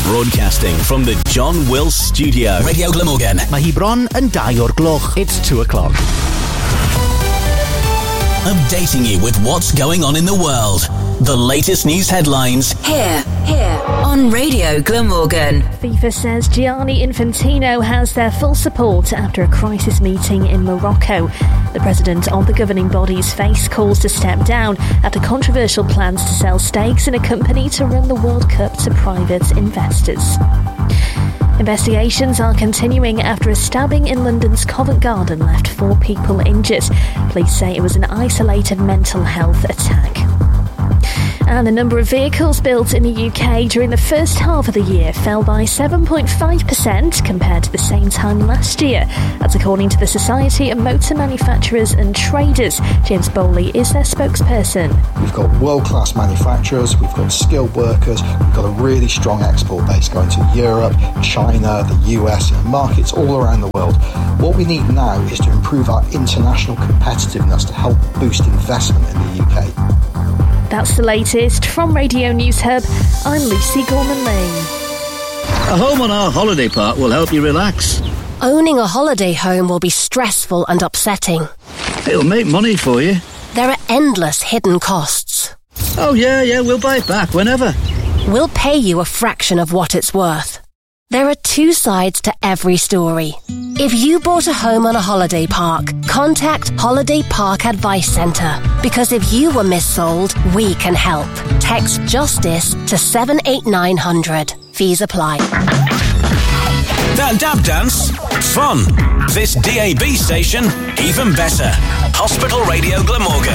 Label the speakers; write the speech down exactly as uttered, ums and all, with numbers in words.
Speaker 1: Broadcasting from the John Wills Studio. Radio Glamorgan.
Speaker 2: Mae hi bron yn dau o'r gloch. It's two o'clock.
Speaker 1: Updating you with what's going on in the world. The latest news headlines.
Speaker 3: Here, here, on Radio Glamorgan.
Speaker 4: FIFA says Gianni Infantino has their full support after a crisis meeting in Morocco. The president of the governing body's faced calls to step down after controversial plans to sell stakes in a company to run the World Cup to private investors. Investigations are continuing after a stabbing in London's Covent Garden left four people injured. Police say it was an isolated mental health attack. And the number of vehicles built in the U K during the first half of the year fell by seven point five percent compared to the same time last year. That's according to the Society of Motor Manufacturers and Traders. James Bowley is their spokesperson.
Speaker 5: We've got world-class manufacturers, we've got skilled workers, we've got a really strong export base going to Europe, China, the U S, and markets all around the world. What we need now is to improve our international competitiveness to help boost investment in the U K.
Speaker 4: That's the latest from Radio News Hub. I'm Lucy Gorman-Lee.
Speaker 6: A home on our holiday park will help you relax.
Speaker 7: Owning a holiday home will be stressful and upsetting.
Speaker 6: It'll make money for you.
Speaker 7: There are endless hidden costs.
Speaker 6: Oh yeah, yeah, we'll buy it back whenever.
Speaker 7: We'll pay you a fraction of what it's worth. There are two sides to every story. If you bought a home on a holiday park, contact Holiday Park Advice Centre. Because if you were missold, we can help. Text JUSTICE to seven eight nine hundred. Fees apply.
Speaker 1: That dab dance? Fun. This D A B station? Even better. Hospital Radio Glamorgan.